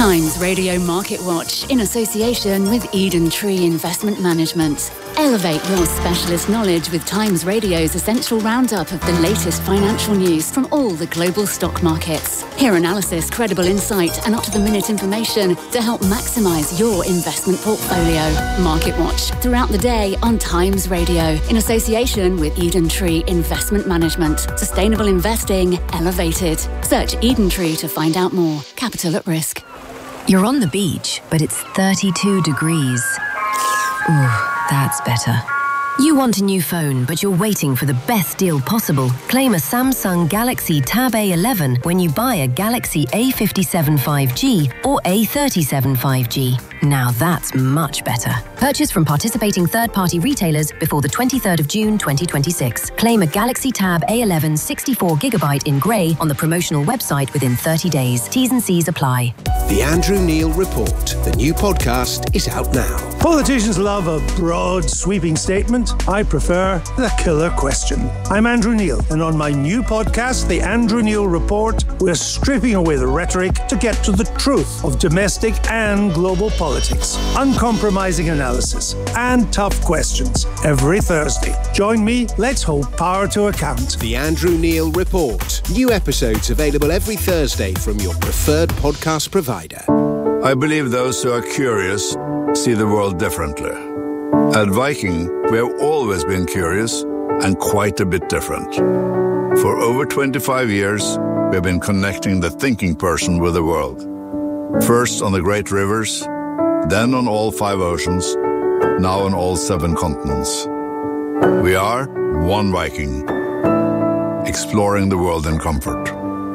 Times Radio Market Watch in association with Eden Tree Investment Management. Elevate your specialist knowledge with Times Radio's essential roundup of the latest financial news from all the global stock markets. Hear analysis, credible insight and up-to-the-minute information to help maximise your investment portfolio. Market Watch throughout the day on Times Radio in association with Eden Tree Investment Management. Sustainable investing elevated. Search Eden Tree to find out more. Capital at risk. You're on the beach, but it's 32 degrees. Ooh, that's better. You want a new phone, but you're waiting for the best deal possible. Claim a Samsung Galaxy Tab A11 when you buy a Galaxy A57 5G or A37 5G. Now that's much better. Purchase from participating third-party retailers before the 23rd of June 2026. Claim a Galaxy Tab A11 64GB in grey on the promotional website within 30 days. T's and C's apply. The Andrew Neil Report, the new podcast, is out now. Politicians love a broad, sweeping statement. I prefer the killer question. I'm Andrew Neil, and on my new podcast, The Andrew Neil Report, we're stripping away the rhetoric to get to the truth of domestic and global politics. Uncompromising analysis and tough questions every Thursday. Join me, let's hold power to account. The Andrew Neil Report. New episodes available every Thursday from your preferred podcast provider. I believe those who are curious see the world differently. At Viking, we have always been curious and quite a bit different. For over 25 years, we have been connecting the thinking person with the world. First on the great rivers, then on all 5 oceans, now on all 7 continents. We are one Viking, exploring the world in comfort.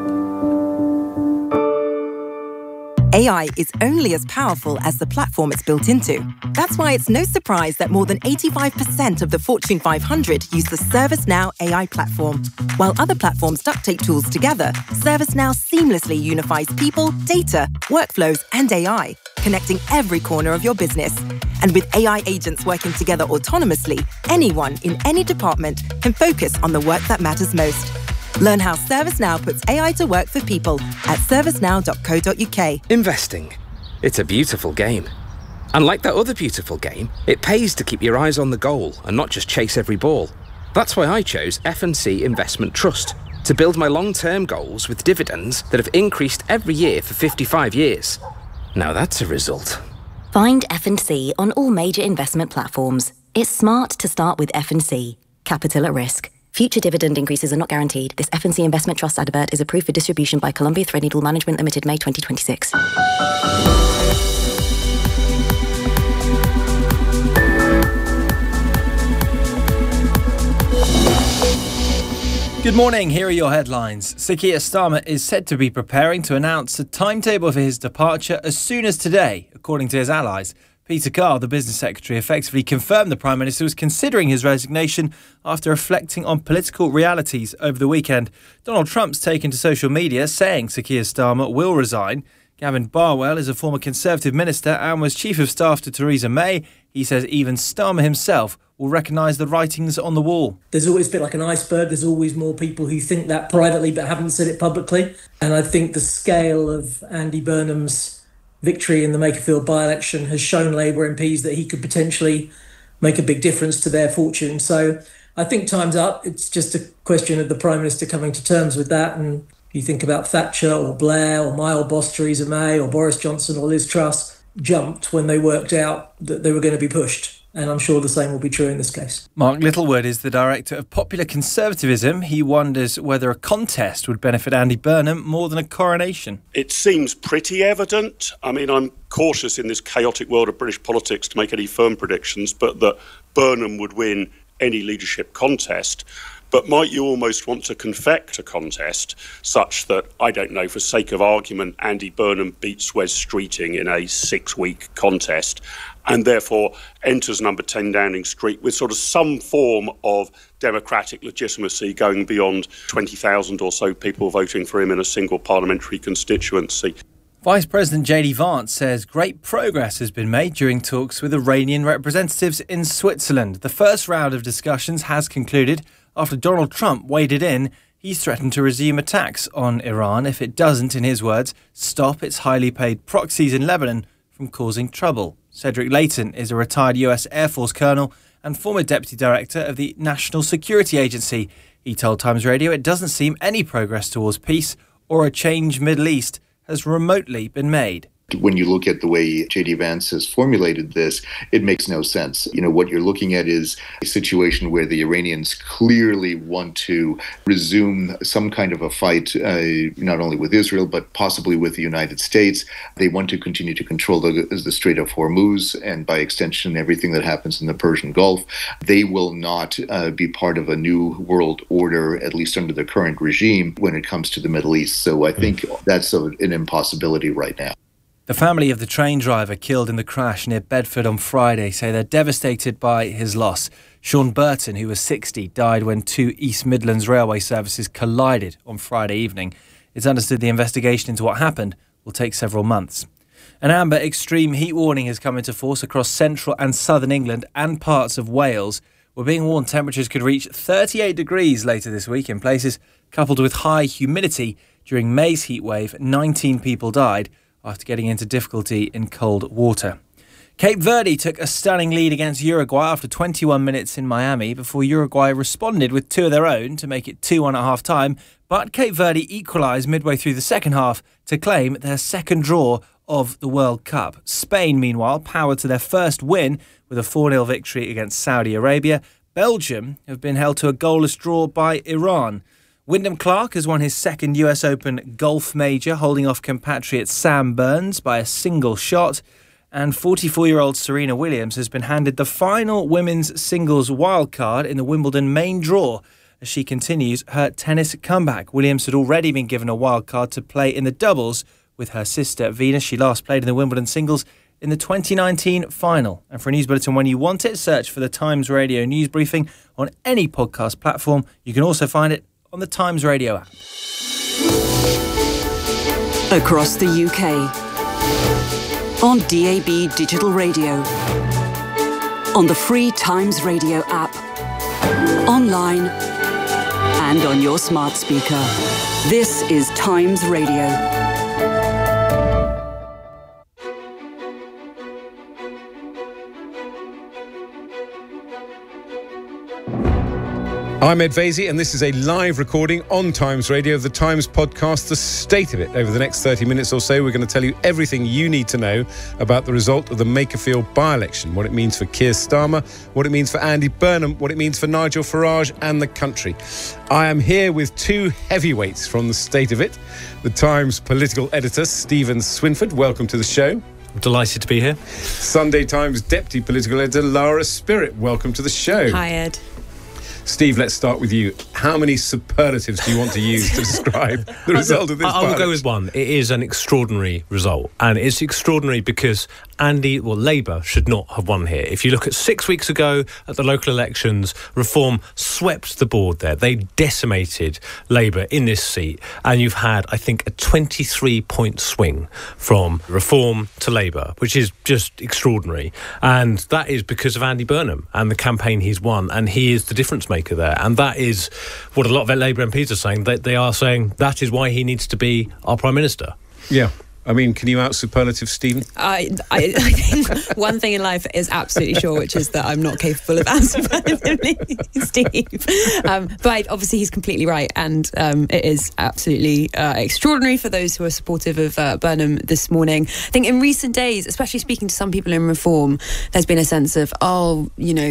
AI is only as powerful as the platform it's built into. That's why it's no surprise that more than 85% of the Fortune 500 use the ServiceNow AI platform. While other platforms duct tape tools together, ServiceNow seamlessly unifies people, data, workflows, and AI, connecting every corner of your business. And with AI agents working together autonomously, anyone in any department can focus on the work that matters most. Learn how ServiceNow puts AI to work for people at servicenow.co.uk. Investing. It's a beautiful game. And like that other beautiful game, it pays to keep your eyes on the goal and not just chase every ball. That's why I chose F&C Investment Trust, to build my long-term goals with dividends that have increased every year for 55 years. Now that's a result. Find F&C on all major investment platforms. It's smart to start with F&C. Capital at risk. Future dividend increases are not guaranteed. This F&C Investment Trust advert is approved for distribution by Columbia Threadneedle Management Limited, May 2026. Good morning, here are your headlines. Sir Keir Starmer is said to be preparing to announce a timetable for his departure as soon as today, according to his allies. Peter Carr, the business secretary, effectively confirmed the Prime Minister was considering his resignation after reflecting on political realities over the weekend. Donald Trump's taken to social media saying Sir Keir Starmer will resign. Gavin Barwell is a former Conservative minister and was Chief of Staff to Theresa May. He says even Starmer himself will recognise the writings on the wall. There's always a bit like an iceberg. There's always more people who think that privately but haven't said it publicly. And I think the scale of Andy Burnham's victory in the Makerfield by-election has shown Labour MPs that he could potentially make a big difference to their fortune. So I think time's up. It's just a question of the Prime Minister coming to terms with that. And if you think about Thatcher or Blair or my old boss Theresa May or Boris Johnson or Liz Truss jumped when they worked out that they were going to be pushed. And I'm sure the same will be true in this case. Mark Littlewood is the director of Popular Conservatism. He wonders whether a contest would benefit Andy Burnham more than a coronation. It seems pretty evident. I mean, I'm cautious in this chaotic world of British politics to make any firm predictions, but that Burnham would win any leadership contest. But might you almost want to confect a contest such that, I don't know, for sake of argument, Andy Burnham beats Wes Streeting in a 6-week contest and therefore enters number 10 Downing Street with sort of some form of democratic legitimacy going beyond 20,000 or so people voting for him in a single parliamentary constituency. Vice President JD Vance says great progress has been made during talks with Iranian representatives in Switzerland. The first round of discussions has concluded after Donald Trump waded in he's threatened to resume attacks on Iran if it doesn't, in his words, stop its highly paid proxies in Lebanon from causing trouble. Cedric Leighton is a retired US Air Force colonel and former deputy director of the National Security Agency. He told Times Radio it doesn't seem any progress towards peace or a changed Middle East has remotely been made. When you look at the way J.D. Vance has formulated this, it makes no sense. What you're looking at is a situation where the Iranians clearly want to resume some kind of a fight, not only with Israel, but possibly with the United States. They want to continue to control the Strait of Hormuz and, by extension, everything that happens in the Persian Gulf. They will not be part of a new world order, at least under the current regime, when it comes to the Middle East. So I think that's an impossibility right now. The family of the train driver killed in the crash near Bedford on Friday say they're devastated by his loss. Sean Burton, who was 60, died when two East Midlands railway services collided on Friday evening. It's understood the investigation into what happened will take several months. An amber extreme heat warning has come into force across central and southern England and parts of Wales. We're being warned temperatures could reach 38 degrees later this week in places, coupled with high humidity. During May's heatwave, 19 people died after getting into difficulty in cold water. Cape Verde took a stunning lead against Uruguay after 21 minutes in Miami before Uruguay responded with two of their own to make it 2-1 at half-time, but Cape Verde equalised midway through the second half to claim their second draw of the World Cup. Spain, meanwhile, powered to their first win with a 4-0 victory against Saudi Arabia. Belgium have been held to a goalless draw by Iran. Wyndham Clark has won his second US Open golf major, holding off compatriot Sam Burns by a single shot. And 44-year-old Serena Williams has been handed the final women's singles wildcard in the Wimbledon main draw as she continues her tennis comeback. Williams had already been given a wildcard to play in the doubles with her sister Venus. She last played in the Wimbledon singles in the 2019 final. And for a news bulletin when you want it, search for the Times Radio news briefing on any podcast platform. You can also find it on the Times Radio app. Across the UK, on DAB Digital Radio, on the free Times Radio app, online and on your smart speaker. This is Times Radio. I'm Ed Vasey, and this is a live recording on Times Radio of the Times podcast, The State of It. Over the next 30 minutes or so, we're going to tell you everything you need to know about the result of the Makerfield by-election, what it means for Keir Starmer, what it means for Andy Burnham, what it means for Nigel Farage and the country. I am here with two heavyweights from The State of It. The Times political editor, Stephen Swinford. Welcome to the show. I'm delighted to be here. Sunday Times deputy political editor, Lara Spirit. Welcome to the show. Hi, Ed. Steve, let's start with you. How many superlatives do you want to use to describe the result of this? I will go with one. It is an extraordinary result. And it's extraordinary because Labour should not have won here. If you look at 6 weeks ago at the local elections, Reform swept the board there. They decimated Labour in this seat. And you've had, I think, a 23-point swing from Reform to Labour, which is just extraordinary. And that is because of Andy Burnham and the campaign he's won. And he is the difference maker there. And that is what a lot of Labour MPs are saying. They are saying that is why he needs to be our Prime Minister. Yeah. I mean, can you out-superlative Stephen? I think one thing in life is absolutely sure, which is that I'm not capable of out-superlatively Steve. But obviously he's completely right, and it is absolutely extraordinary for those who are supportive of Burnham this morning. I think in recent days, especially speaking to some people in Reform, there's been a sense of, are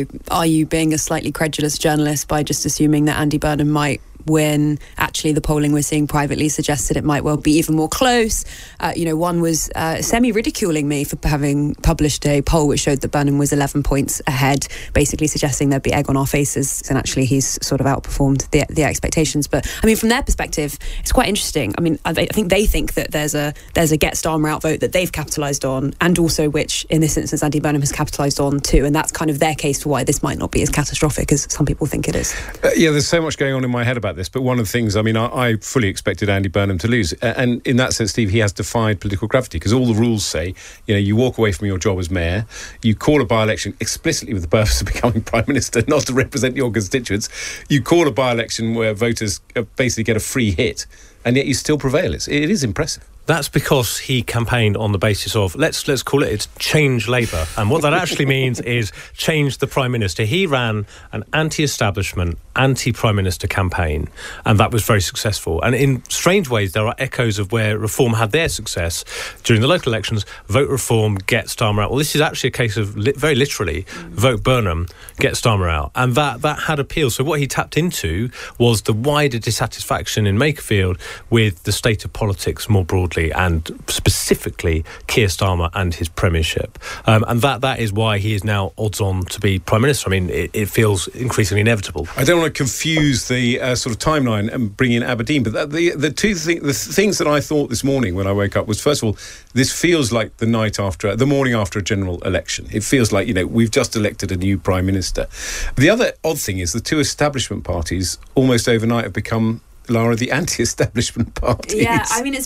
you being a slightly credulous journalist by just assuming that Andy Burnham might win? Actually, the polling we're seeing privately suggested it might well be even more close. One was semi-ridiculing me for having published a poll which showed that Burnham was 11 points ahead, basically suggesting there'd be egg on our faces, and actually he's sort of outperformed the expectations. But I mean, from their perspective, it's quite interesting. I mean, I think they think that there's a Get Starmer out vote that they've capitalised on, and also which in this instance Andy Burnham has capitalised on too, and that's kind of their case for why this might not be as catastrophic as some people think it is. There's so much going on in my head about this, but one of the things, I fully expected Andy Burnham to lose, and in that sense, Steve, he has defied defied political gravity, because all the rules say, you walk away from your job as mayor, you call a by-election explicitly with the purpose of becoming Prime Minister, not to represent your constituents. You call a by-election where voters basically get a free hit, and yet you still prevail. It is impressive. That's because he campaigned on the basis of, let's call it's change Labour. And what that actually means is change the Prime Minister. He ran an anti-establishment, anti-Prime Minister campaign, and that was very successful. And in strange ways, there are echoes of where Reform had their success during the local elections. Vote Reform, get Starmer out. Well, this is actually a case of, very literally, vote Burnham, get Starmer out. And that had appeal. So what he tapped into was the wider dissatisfaction in Makerfield with the state of politics more broadly, and specifically Keir Starmer and his premiership. And that is why he is now odds on to be Prime Minister. I mean, it feels increasingly inevitable. I don't want to confuse the sort of timeline and bring in Aberdeen, but the things that I thought this morning when I woke up was, first of all, this feels like the morning after a general election. It feels like, we've just elected a new Prime Minister. The other odd thing is the two establishment parties almost overnight have become, Lara, the anti-establishment parties. Yeah, I mean, it's